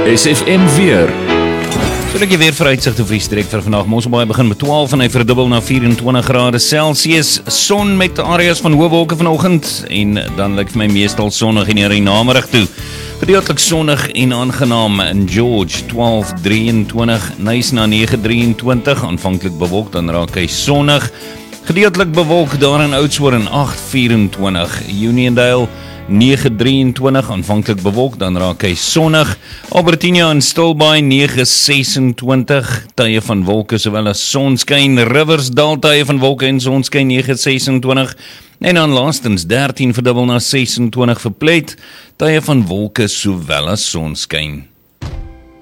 SFM weer. So dat jy weer vooruitsigte vir die streek vir vandag. Mosselbaai begin met 12 en hy verdubbel na 24 grade Celsius. Son met areas van hoë wolke vanoggend en dan lyk vir my meestal sonnig in die namiddag toe. Gedeeltelik sonnig en aangenaam in George 12:23, Nice na 9:23, aanvanklik bewolk, dan raak hy sonnig. Gedeeltelik bewolk daar in Oudtshoorn 8:24, Uniondale 9:23, aanvanklik bewolk, dan raak hy sonnig. Albertina en Stilbaai 9:26, tye van wolke sowel as sonskyn. Riversdal tye van wolke en sonskyn 9:26. En dan laastens 13 verdubbel na 26 vir Plett, tye van wolke sowel as sonskyn.